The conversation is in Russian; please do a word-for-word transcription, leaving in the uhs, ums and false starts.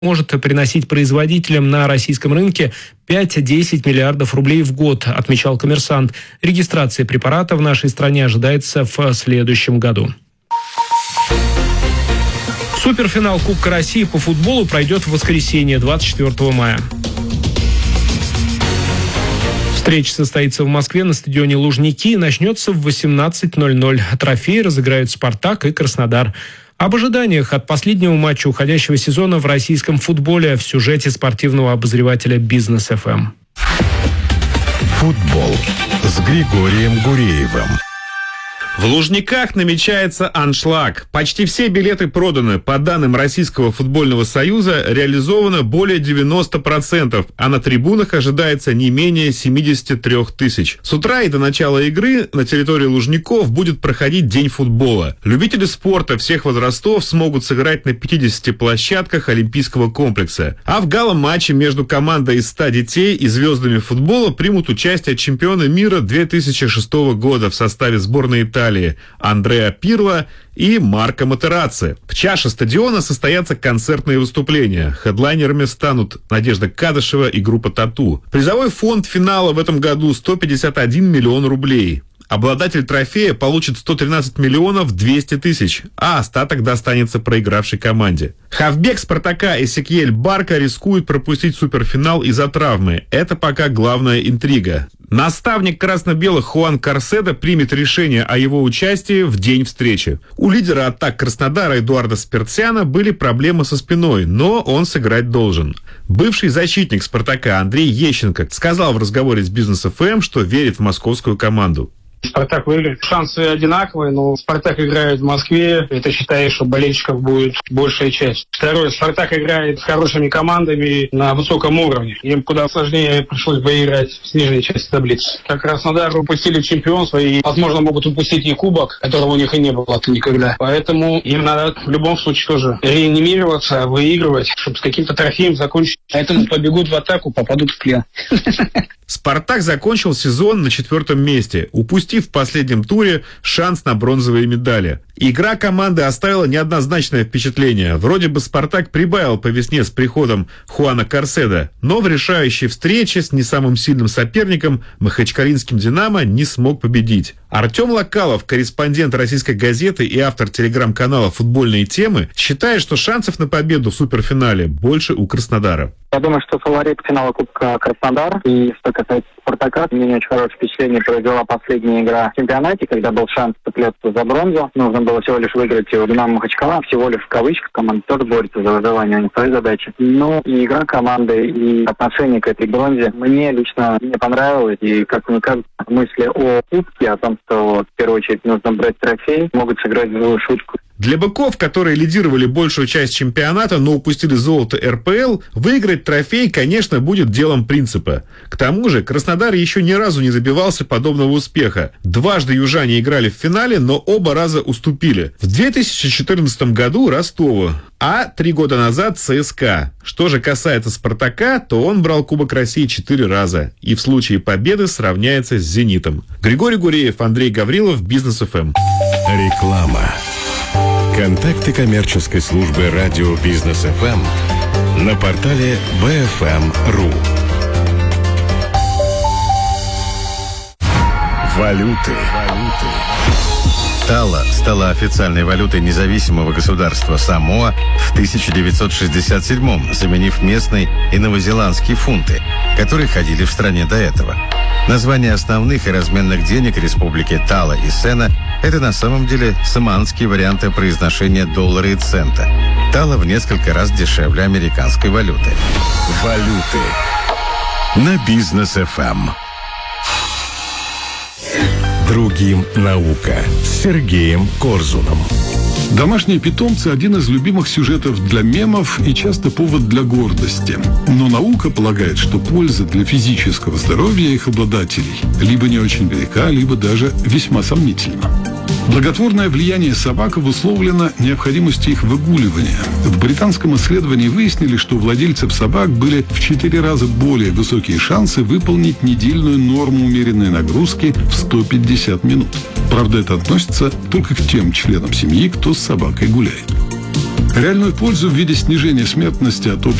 может приносить производителям на российском рынке пять-десять миллиардов рублей в год, отмечал «Коммерсант». Регистрация препарата в нашей стране ожидается в следующем году. Суперфинал Кубка России по футболу пройдет в воскресенье, двадцать четвёртого мая. Встреча состоится в Москве на стадионе Лужники и начнется в восемнадцать ноль-ноль. Трофеи разыграют «Спартак» и «Краснодар». Об ожиданиях от последнего матча уходящего сезона в российском футболе в сюжете спортивного обозревателя «Бизнес эф эм». Футбол с Григорием Гуреевым. В Лужниках намечается аншлаг. Почти все билеты проданы. По данным Российского футбольного союза, реализовано более девяносто процентов, а на трибунах ожидается не менее семьдесят три тысячи. С утра и до начала игры на территории Лужников будет проходить День футбола. Любители спорта всех возрастов смогут сыграть на пятидесяти площадках Олимпийского комплекса. А в гала-матче между командой из ста детей и звездами футбола примут участие чемпионы мира две тысячи шестого года в составе сборной Италии Андреа Пирло и Марко Матерацци. В чаше стадиона состоятся концертные выступления. Хедлайнерами станут Надежда Кадышева и группа «Тату». Призовой фонд финала в этом году сто пятьдесят один миллион рублей. Обладатель трофея получит сто тринадцать миллионов двести тысяч, а остаток достанется проигравшей команде. Хавбек «Спартака» Эсекьель Барка рискует пропустить суперфинал из-за травмы. Это пока главная интрига. Наставник красно-белых Хуан Карседо примет решение о его участии в день встречи. У лидера атак Краснодара Эдуарда Спиртсяна были проблемы со спиной, но он сыграть должен. Бывший защитник «Спартака» Андрей Ещенко сказал в разговоре с Бизнес эф эм, что верит в московскую команду. «Спартак» выиграет. Шансы одинаковые, но «Спартак» играет в Москве. Это считаю, что болельщиков будет большая часть. Второе. «Спартак» играет с хорошими командами на высоком уровне. Им куда сложнее пришлось бы играть в нижней части таблицы. Как Краснодар упустили чемпионство и, возможно, могут упустить и кубок, которого у них и не было никогда. Поэтому им надо в любом случае тоже реанимироваться, выигрывать, чтобы с каким-то трофеем закончить. Поэтому побегут в атаку, попадут в плен. «Спартак» закончил сезон на четвертом месте, упустив в последнем туре шанс на бронзовые медали. Игра команды оставила неоднозначное впечатление. Вроде бы «Спартак» прибавил по весне с приходом Хуана Карседо, но в решающей встрече с не самым сильным соперником, махачкалинским «Динамо», не смог победить. Артем Локалов, корреспондент «Российской газеты» и автор телеграм-канала «Футбольные темы», считает, что шансов на победу в суперфинале больше у Краснодара. Я думаю, что фаворит финала Кубка Краснодар. И что касается «Спартака», мне очень хорошее впечатление произвела последняя игра в чемпионате, когда был шанс цепляться за бронзу. Нужно было всего лишь выиграть у «Динамо» Махачкала, всего лишь в кавычках. Команда тоже борется за выживание, у них свои задачи. Но и игра команды, и отношение к этой бронзе мне лично не понравилось. И, как мне кажется, мысли о Кубке, о том, что в первую очередь нужно брать трофей, могут сыграть злую шутку. Для быков, которые лидировали большую часть чемпионата, но упустили золото эр пэ эл, выиграть трофей, конечно, будет делом принципа. К тому же Краснодар еще ни разу не добивался подобного успеха. Дважды южане играли в финале, но оба раза уступили. В две тысячи четырнадцатом году Ростову, а три года назад цэ эс ка. Что же касается «Спартака», то он брал Кубок России четыре раза и в случае победы сравняется с «Зенитом». Григорий Гуреев, Андрей Гаврилов, Бизнес эф эм. Реклама. Контакты коммерческой службы радио Бизнес эф эм на портале бэ эф эм точка ру. Валюты. Тала стала официальной валютой независимого государства Самоа в тысяча девятьсот шестьдесят седьмом, заменив местные и новозеландские фунты, которые ходили в стране до этого. Названия основных и разменных денег республики Тала и Сена – это на самом деле самоанские варианты произношения доллара и цента. Тала в несколько раз дешевле американской валюты. Валюты на Бизнес эф эм. Другим наука с Сергеем Корзуном. Домашние питомцы – один из любимых сюжетов для мемов и часто повод для гордости. Но наука полагает, что польза для физического здоровья их обладателей либо не очень велика, либо даже весьма сомнительна. Благотворное влияние собак обусловлено необходимостью их выгуливания. В британском исследовании выяснили, что у владельцев собак были в четыре раза более высокие шансы выполнить недельную норму умеренной нагрузки в сто пятьдесят минут. Правда, это относится только к тем членам семьи, кто с собакой гуляет. Реальную пользу в виде снижения смертности от